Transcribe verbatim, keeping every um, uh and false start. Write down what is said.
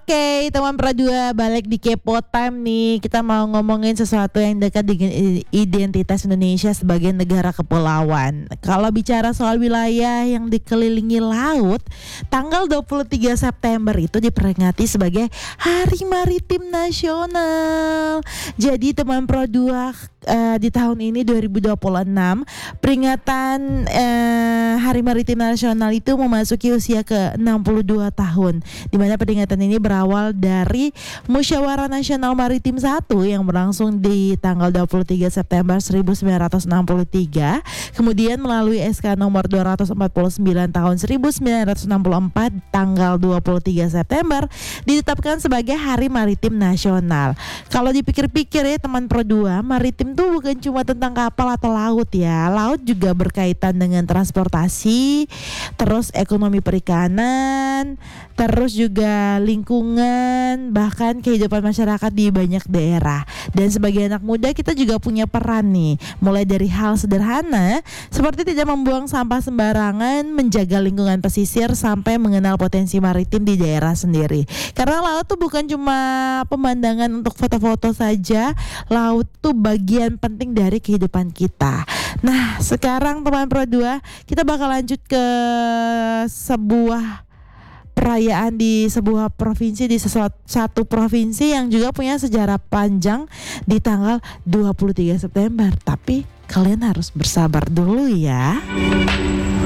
Oke, teman Pradua, balik di Kepo Time nih. Kita mau ngomongin sesuatu yang dekat dengan identitas Indonesia sebagai negara kepulauan. Kalau bicara soal wilayah yang dikelilingi laut, tanggal dua puluh tiga September itu diperingati sebagai Hari Maritim Nasional. Jadi teman Pradua, uh, di tahun ini dua ribu dua puluh enam, peringatan uh, Hari Maritim Nasional itu memasuki usia ke enam puluh dua tahun, di mana peringatan ini berawal dari Musyawarah Nasional Maritim satu yang berlangsung di tanggal dua puluh tiga September seribu sembilan ratus enam puluh tiga, kemudian melalui S K nomor dua ratus empat puluh sembilan tahun seribu sembilan ratus enam puluh empat tanggal dua puluh tiga September ditetapkan sebagai Hari Maritim Nasional. Kalau dipikir-pikir ya teman Pro dua, maritim tuh bukan cuma tentang kapal atau laut ya. Laut juga berkaitan dengan transportasi, terus ekonomi perikanan, terus juga lingkungan, bahkan kehidupan masyarakat di banyak daerah. Dan sebagai anak muda kita juga punya peran nih, mulai dari hal sederhana seperti tidak membuang sampah sembarangan, menjaga lingkungan pesisir, sampai mengenal potensi maritim di daerah sendiri. Karena laut tuh bukan cuma pemandangan untuk foto-foto saja, laut tuh bagian penting dari kehidupan kita. Nah, sekarang teman Pro dua, kita bakal lanjut ke sebuah perayaan di sebuah provinsi, di sesuatu satu provinsi yang juga punya sejarah panjang di tanggal dua puluh tiga September. Tapi kalian harus bersabar dulu ya.